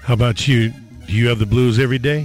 How about you? Do you have the blues every day?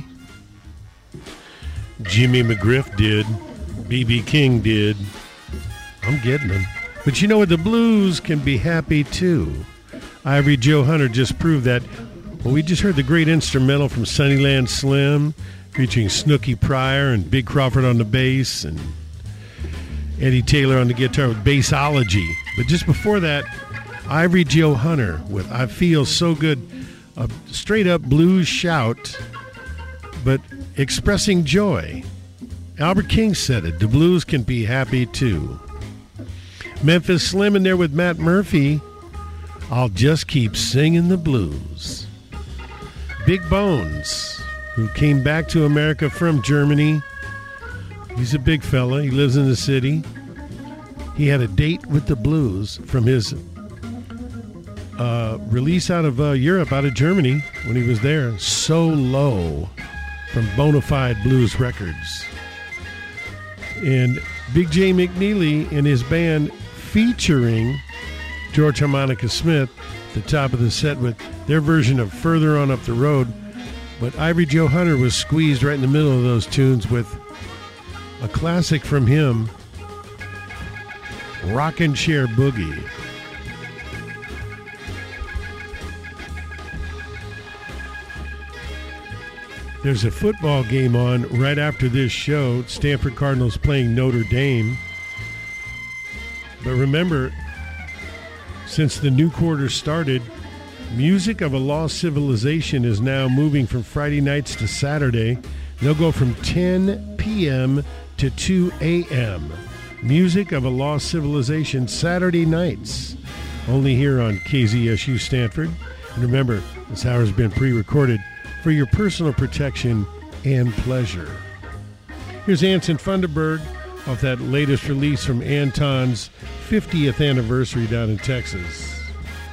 Jimmy McGriff did. B.B. King did. I'm getting them. But you know what? The blues can be happy, too. Ivory Joe Hunter just proved that. Well, we just heard the great instrumental from Sunnyland Slim, featuring Snooky Pryor and Big Crawford on the bass and Eddie Taylor on the guitar with Bassology. But just before that, Ivory Joe Hunter with I Feel So Good, a straight-up blues shout, but expressing joy. Albert King said it. The blues can be happy, too. Memphis Slim in there with Matt Murphy. I'll just keep singing the blues. Big Bones, who came back to America from Germany. He's a big fella. He lives in the city. He had a date with the blues from his release out of Europe, out of Germany, when he was there. So Low from Bonafide Blues Records. And Big J McNeely and his band featuring George Harmonica Smith at the top of the set with their version of Further On Up the Road. But Ivory Joe Hunter was squeezed right in the middle of those tunes with a classic from him, Rockin' Chair Boogie. There's a football game on right after this show. Stanford Cardinals playing Notre Dame. But remember, since the new quarter started, Music of a Lost Civilization is now moving from Friday nights to Saturday. They'll go from 10 p.m. to 2 a.m. Music of a Lost Civilization Saturday nights. Only here on KZSU Stanford. And remember, this hour has been pre-recorded for your personal protection and pleasure. Here's Anson Funderburg off that latest release from Anton's 50th anniversary down in Texas.